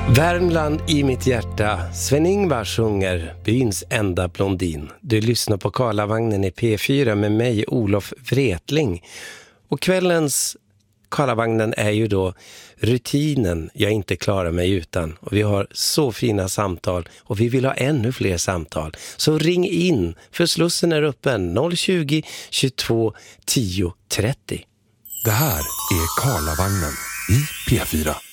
Värmland i mitt hjärta. Sven-Ingvar sjunger Byns enda blondin. Du lyssnar på Karlavagnen i P4 med mig, Olof Wretling. Och kvällens Karlavagnen är ju då rutinen jag inte klarar mig utan. Och vi har så fina samtal och vi vill ha ännu fler samtal. Så ring in, för slussen är öppen 020 22 10 30. Det här är Karlavagnen i P4.